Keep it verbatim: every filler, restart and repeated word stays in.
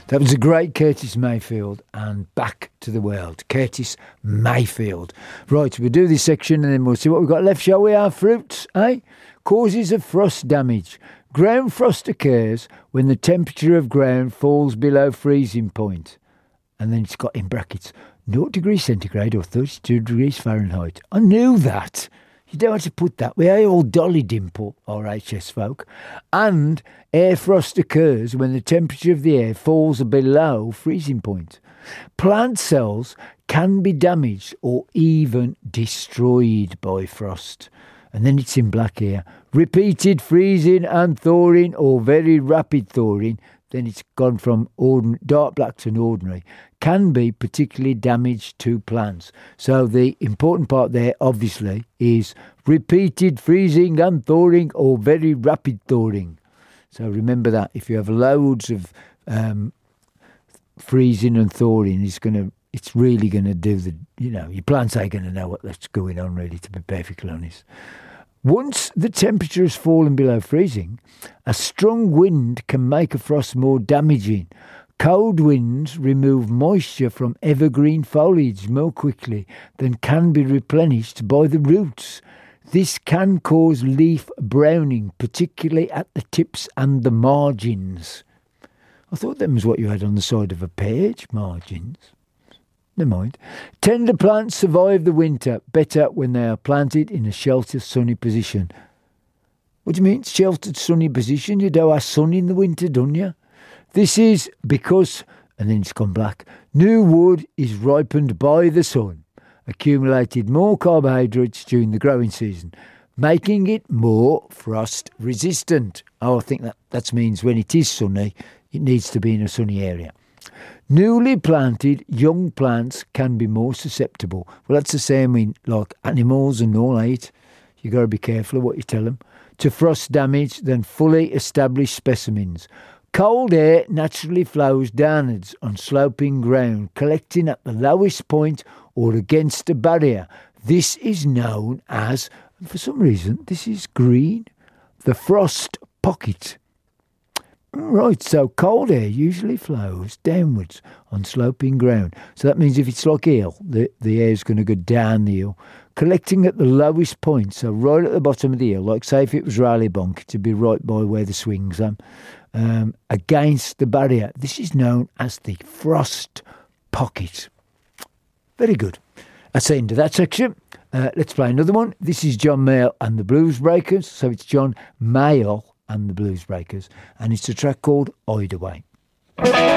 That was a great Curtis Mayfield and Back to the World. Curtis Mayfield. Right, we'll do this section and then we'll see what we've got left, shall we? Our fruits, eh? Causes of frost damage. Ground frost occurs when the temperature of ground falls below freezing point. And then it's got in brackets, zero degrees centigrade or thirty-two degrees Fahrenheit. I knew that. You don't have to put that. We are all Dolly Dimple, R H S folk. And air frost occurs when the temperature of the air falls below freezing point. Plant cells can be damaged or even destroyed by frost. And then it's in black here. Repeated freezing and thawing or very rapid thawing, then it's gone from ordinary, dark black to an ordinary, can be particularly damaged to plants. So the important part there, obviously, is repeated freezing and thawing or very rapid thawing. So remember that. If you have loads of um, freezing and thawing, it's going to, it's really going to do the, you know, your plants ain't going to know what's going on, really, to be perfectly honest. Once the temperature has fallen below freezing, a strong wind can make a frost more damaging. Cold winds remove moisture from evergreen foliage more quickly than can be replenished by the roots. This can cause leaf browning, particularly at the tips and the margins. I thought that was what you had on the side of a page, margins. Never mind. Tender plants survive the winter better when they are planted in a sheltered, sunny position. What do you mean, sheltered, sunny position? You don't have sun in the winter, don't you? This is because, and then it's gone black, new wood is ripened by the sun, accumulated more carbohydrates during the growing season, making it more frost resistant. Oh, I think that, that means when it is sunny, it needs to be in a sunny area. Newly planted young plants can be more susceptible. Well, that's the same in like animals and all that. You got to be careful of what you tell them. To frost damage than fully established specimens. Cold air naturally flows downwards on sloping ground, collecting at the lowest point or against a barrier. This is known as, and for some reason, this is green, the frost pocket. Right, so cold air usually flows downwards on sloping ground. So that means if it's like hill, the, the air is going to go down the hill, collecting at the lowest point, so right at the bottom of the hill, like say if it was Raleigh-Bonk, it'd be right by where the swings are, um, against the barrier. This is known as the frost pocket. Very good. That's the end of that section. Uh, let's play another one. This is John Mayall and the Blues Breakers. So it's John Mayall and the Blues Breakers, and it's a track called Hideaway.